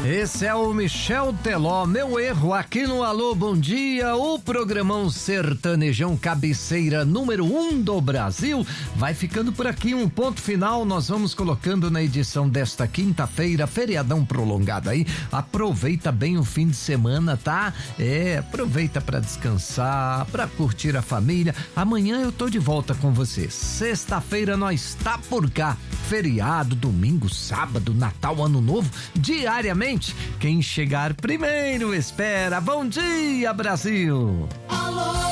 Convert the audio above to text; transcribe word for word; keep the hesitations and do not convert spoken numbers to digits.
Esse é o Michel Teló, meu erro aqui no Alô Bom Dia, o programão sertanejão cabeceira número um do Brasil. Vai ficando por aqui, um ponto final, nós vamos colocando na edição desta quinta-feira, feriadão prolongado aí. Aproveita bem o fim de semana, tá? É, aproveita pra descansar, pra curtir a família. Amanhã eu tô de volta com você. Sexta-feira nós tá por cá. Feriado, domingo, sábado, Natal, Ano Novo, diariamente. Quem chegar primeiro espera. Bom dia, Brasil! Alô!